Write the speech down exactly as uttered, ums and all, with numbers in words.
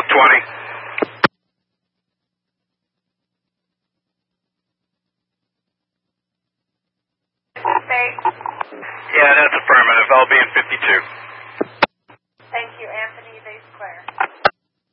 twenty. Thanks. Yeah, that's affirmative. I'll be in fifty.